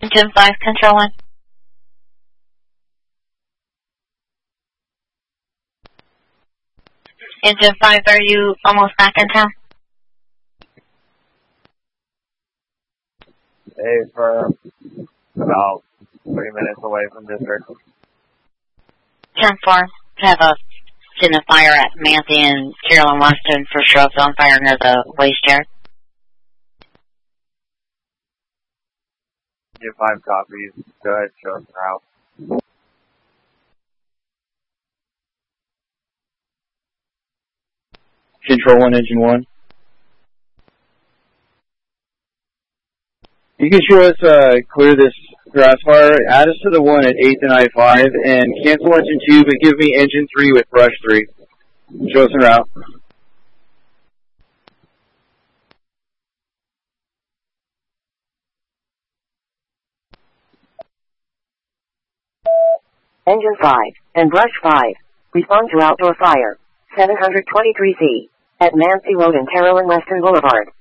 Engine 5, Control 1. Engine 5, are you almost back in town? Hey, for about 3 minutes away from district. 10-4, have a fire at Manthey and Carolyn Weston for shrubs on fire near the waste yard. Get 5 copies. Go ahead, show us the route. Control 1, Engine 1. You can show us clear this grass fire, add us to the one at 8th and I-5, and cancel Engine 2, but give me Engine 3 with brush 3. Show us the route. Engine 5 and brush 5. Respond to outdoor fire. 723C at Manthey Road and Carolyn Weston Boulevard.